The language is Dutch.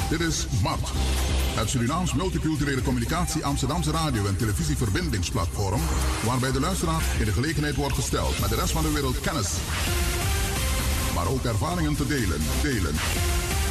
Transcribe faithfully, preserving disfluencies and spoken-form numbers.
Dit is M A T, het Surinaams Multiculturele Communicatie Amsterdamse radio- en televisieverbindingsplatform, waarbij de luisteraar in de gelegenheid wordt gesteld met de rest van de wereld kennis, maar ook ervaringen te delen. delen.